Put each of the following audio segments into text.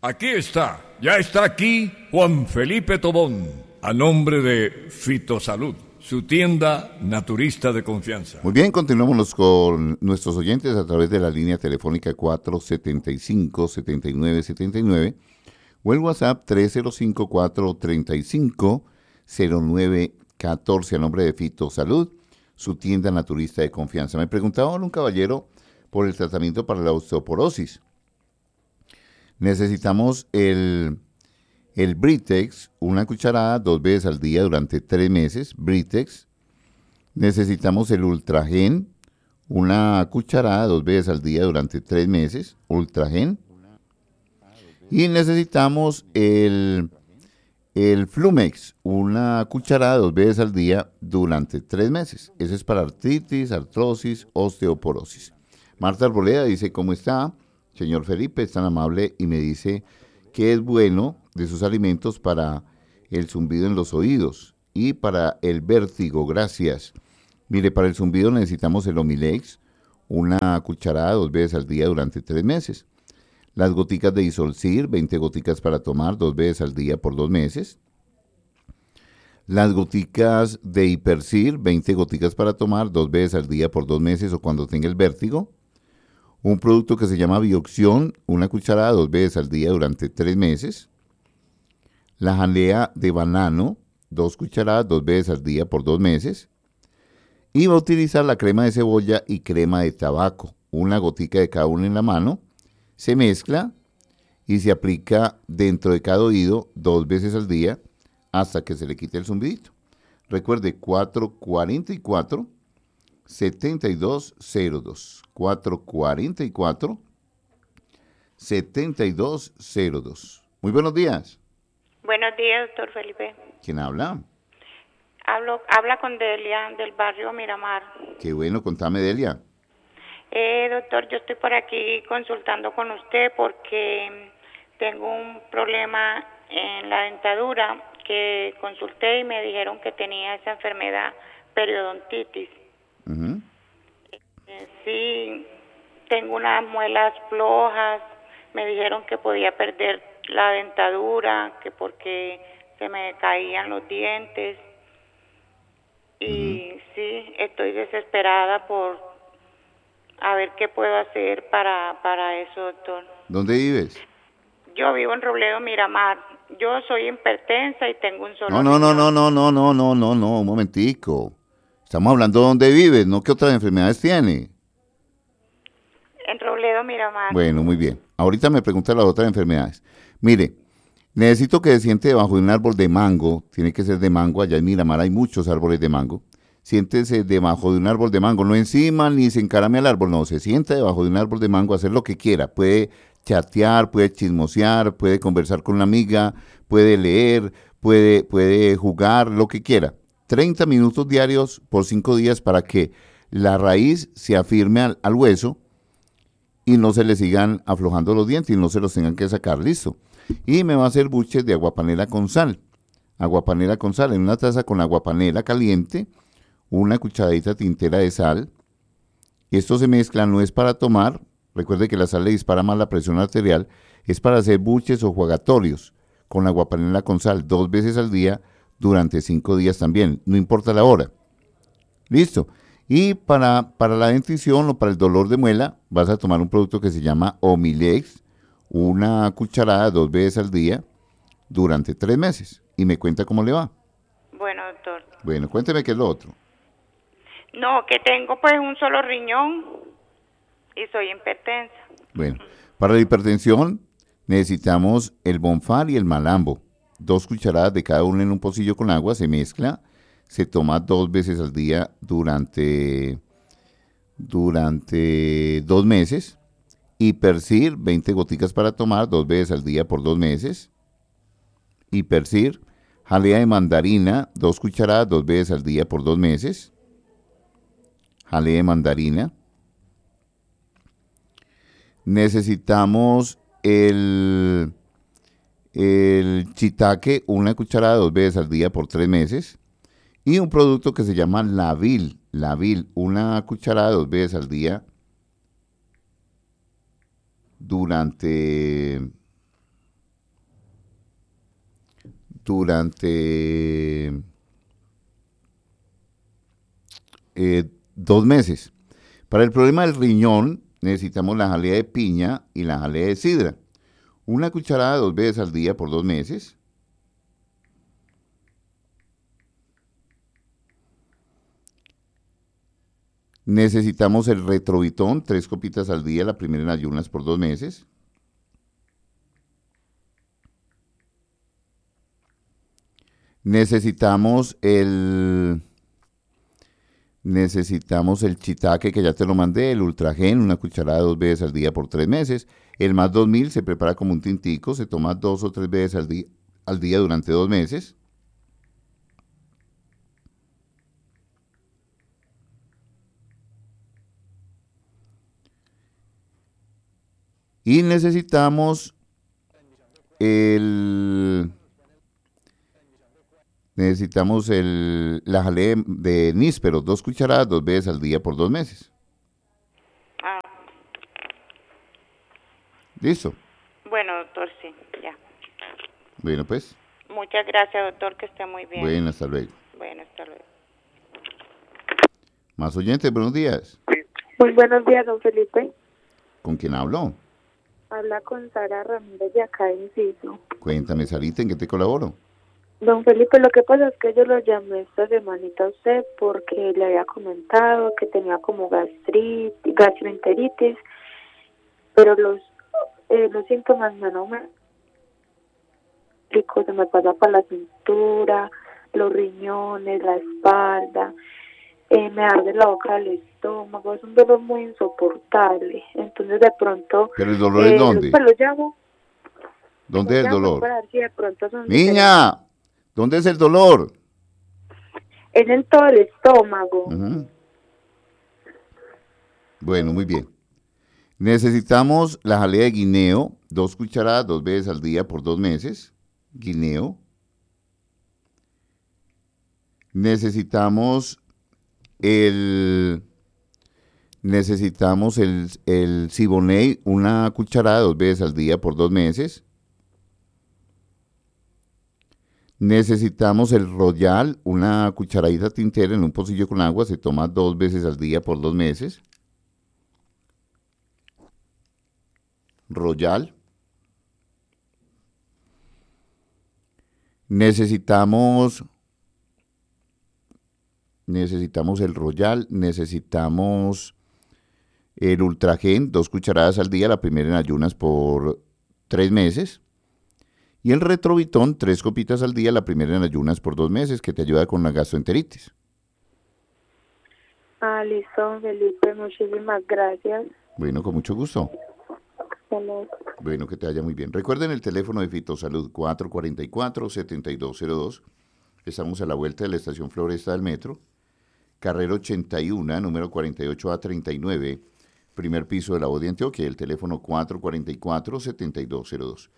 Aquí está, ya está aquí Juan Felipe Tobón, a nombre de Fitosalud, su tienda naturista de confianza. Muy bien, continuamos con nuestros oyentes a través de la línea telefónica 475-7979 o el WhatsApp 305-435-0914 a nombre de Fitosalud, su tienda naturista de confianza. Me preguntaba un caballero por el tratamiento para la osteoporosis. Necesitamos el Britex, una cucharada 2 veces al día durante 3 meses, Britex. Necesitamos el Ultragen, una cucharada 2 veces al día durante 3 meses, Ultragen. Y necesitamos el Flumex, una cucharada 2 veces al día durante 3 meses. Ese es para artritis, artrosis, osteoporosis. Marta Arboleda dice, ¿cómo está? Señor Felipe, es tan amable y me dice que es bueno de sus alimentos para el zumbido en los oídos y para el vértigo. Gracias. Mire, para el zumbido necesitamos el Omilex, una cucharada 2 veces al día durante 3 meses. Las goticas de Isolcir, 20 goticas para tomar 2 veces al día por 2 meses. Las goticas de Hipercir, 20 goticas para tomar 2 veces al día por 2 meses o cuando tenga el vértigo. Un producto que se llama Bioxión, una cucharada 2 veces al día durante 3 meses. La jalea de banano, 2 cucharadas 2 veces al día por 2 meses. Y va a utilizar la crema de cebolla y crema de tabaco, una gotica de cada una en la mano. Se mezcla y se aplica dentro de cada oído 2 veces al día hasta que se le quite el zumbidito. Recuerde, 444-7202. 444-7202. Muy buenos días. Buenos días, doctor Felipe. ¿Quién habla? Habla con Delia del barrio Miramar. Qué bueno, contame, Delia. Doctor, yo estoy por aquí consultando con usted porque tengo un problema en la dentadura que consulté y me dijeron que tenía esa enfermedad, periodontitis. Uh-huh. Sí, tengo unas muelas flojas, me dijeron que podía perder la dentadura, que porque se me caían los dientes. Y sí, estoy desesperada por a ver qué puedo hacer para eso, doctor. ¿Dónde vives? Yo vivo en Robledo, Miramar. Yo soy hipertensa y tengo un solo No, riñón. un momentico. Estamos hablando de dónde vives, no qué otras enfermedades tiene. En Robledo, Miramar. Bueno, muy bien. Ahorita me pregunta las otras enfermedades. Mire, necesito que se siente debajo de un árbol de mango. Tiene que ser de mango. Allá en Miramar hay muchos árboles de mango. Siéntese debajo de un árbol de mango. No encima ni se encarame al árbol. No, se sienta debajo de un árbol de mango a hacer lo que quiera. Puede chatear, puede chismosear, puede conversar con una amiga, puede leer, puede jugar, lo que quiera. 30 minutos diarios por 5 días para que la raíz se afirme al hueso y no se le sigan aflojando los dientes y no se los tengan que sacar, listo. Y me va a hacer buches de aguapanela con sal. Aguapanela con sal, en una taza con aguapanela caliente, una cucharadita tintera de sal. Esto se mezcla, no es para tomar, recuerde que la sal le dispara más la presión arterial, es para hacer buches o jugatorios con aguapanela con sal 2 veces al día durante 5 días también, no importa la hora. Listo. Y para la dentición o para el dolor de muela, vas a tomar un producto que se llama Omilex, una cucharada 2 veces al día durante 3 meses. Y me cuenta cómo le va. Bueno, doctor. Bueno, cuénteme qué es lo otro. No, que tengo pues un solo riñón y soy hipertensa. Bueno, para la hipertensión necesitamos el Bonfar y el Malambo. 2 cucharadas de cada uno en un pocillo con agua, se mezcla. Se toma 2 veces al día durante 2 meses. Hipercir, 20 goticas para tomar 2 veces al día por 2 meses. Hipercir, jalea de mandarina, 2 cucharadas 2 veces al día por 2 meses. Jalea de mandarina. Necesitamos el shiitake, una cucharada 2 veces al día por 3 meses. Y un producto que se llama Lavil, una cucharada 2 veces al día durante durante 2 meses. Para el problema del riñón, necesitamos la jalea de piña y la jalea de sidra. Una cucharada 2 veces al día por 2 meses. Necesitamos el retrovitón, 3 copitas al día, la primera en ayunas por 2 meses. Necesitamos el shiitake, que ya te lo mandé, el ultragen, una cucharada 2 veces al día por 3 meses. El más 2000 se prepara como un tintico, se toma 2 o 3 veces al día durante 2 meses. Y necesitamos la jalea de níspero, 2 cucharadas 2 veces al día por 2 meses. Ah, ¿Listo? bueno, doctor, sí, ya. Bueno, pues. Muchas gracias, doctor, que esté muy bien. Bueno, hasta luego. Bueno, hasta luego. Más oyentes, buenos días. Muy buenos días, don Felipe. ¿Con quién hablo? Habla con Sara Ramírez de acá de Inciso. Cuéntame, Sarita, ¿en qué te colaboro? Don Felipe, lo que pasa es que yo lo llamé esta semanita a usted porque le había comentado que tenía como gastroenteritis, pero los síntomas no me explico, se me pasa para la cintura, los riñones, la espalda, me arde la boca del estómago, es un dolor muy insoportable. Entonces de pronto... ¿Pero el dolor es dónde? Pues lo llamo. ¿Dónde es el dolor? Para ver si de pronto son Niña, ¿dónde es el dolor? es en todo el estómago. Uh-huh. Bueno, muy bien. Necesitamos la jalea de guineo, 2 cucharadas 2 veces al día por 2 meses. Guineo. Necesitamos el Siboney, 1 cucharada 2 veces al día por 2 meses. Necesitamos el Royal, 1 cucharadita tintera en un pocillo con agua, se toma 2 veces al día por 2 meses. Royal. Necesitamos el Royal, necesitamos el Ultragen, 2 cucharadas al día, la primera en ayunas por 3 meses. Y el Retrovitón, 3 copitas al día, la primera en ayunas por 2 meses, que te ayuda con la gastroenteritis. Listo, Felipe, muchísimas gracias. Bueno, con mucho gusto. Saludos. Bueno, que te vaya muy bien. Recuerden el teléfono de Fitosalud, 444-7202. Estamos a la vuelta de la estación Floresta del Metro. Carrera 81, número 48A39, primer piso de la voz de Antioquia. El teléfono 444-7202.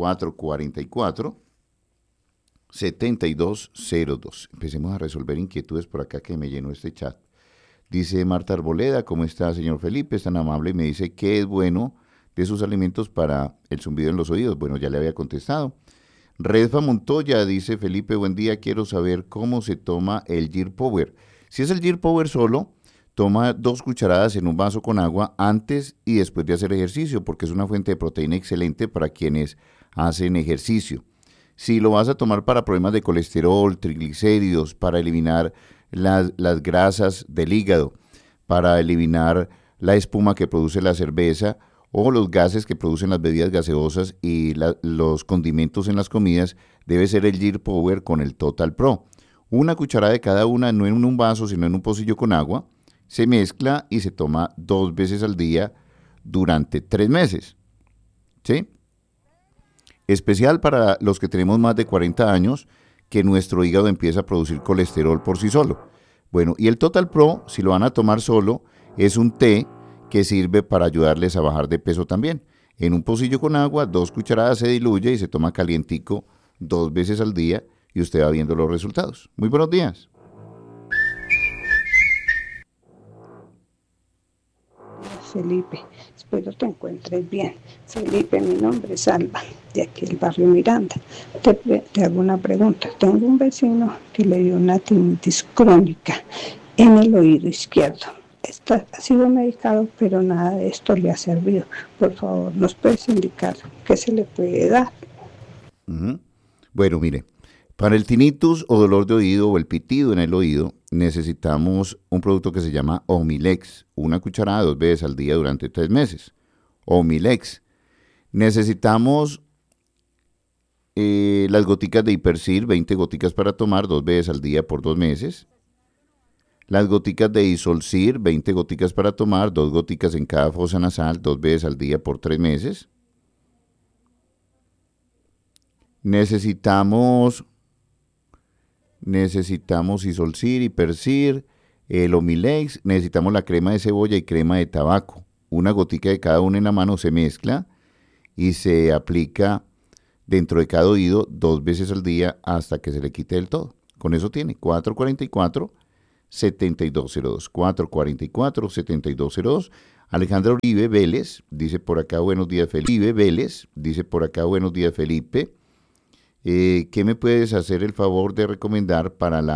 444-7202. Empecemos a resolver inquietudes por acá que me llenó este chat. Dice Marta Arboleda, ¿cómo está, señor Felipe? Es tan amable y me dice qué es bueno de sus alimentos para el zumbido en los oídos. Bueno, ya le había contestado. Redfa Montoya dice, Felipe, buen día, quiero saber cómo se toma el Gear Power. Si es el Gear Power solo, toma 2 cucharadas en un vaso con agua antes y después de hacer ejercicio, porque es una fuente de proteína excelente para quienes hacen ejercicio. Si lo vas a tomar para problemas de colesterol, triglicéridos, para eliminar las grasas del hígado, para eliminar la espuma que produce la cerveza o los gases que producen las bebidas gaseosas y los condimentos en las comidas, debe ser el Gear Power con el Total Pro. 1 cucharada de cada una, no en un vaso, sino en un pocillo con agua. Se mezcla y se toma 2 veces al día durante 3 meses. ¿Sí? Especial para los que tenemos más de 40 años, que nuestro hígado empieza a producir colesterol por sí solo. Bueno, y el Total Pro, si lo van a tomar solo, es un té que sirve para ayudarles a bajar de peso también. En un pocillo con agua, 2 cucharadas se diluye y se toma calientico 2 veces al día y usted va viendo los resultados. Muy buenos días. Felipe, espero te encuentres bien. Felipe, mi nombre es Alba, de aquí el barrio Miranda. Te hago una pregunta. Tengo un vecino que le dio una tinnitus crónica en el oído izquierdo. Ha sido medicado, pero nada de esto le ha servido. Por favor, ¿nos puedes indicar qué se le puede dar? Bueno, mire, para el tinnitus o dolor de oído o el pitido en el oído, necesitamos un producto que se llama Omilex, una cucharada 2 veces al día durante 3 meses. Omilex. Necesitamos las goticas de Hipercil, 20 goticas para tomar 2 veces al día por 2 meses. Las goticas de Isolcir, 20 goticas para tomar, 2 goticas en cada fosa nasal, 2 veces al día por 3 meses. Necesitamos Isolcir, Hipercir, el Omilex, necesitamos la crema de cebolla y crema de tabaco. Una gotica de cada una en la mano, se mezcla y se aplica dentro de cada oído 2 veces al día hasta que se le quite del todo. Con eso tiene 444-7202. 444-7202. Alejandra Uribe Vélez dice por acá buenos días Felipe. ¿Qué me puedes hacer el favor de recomendar para la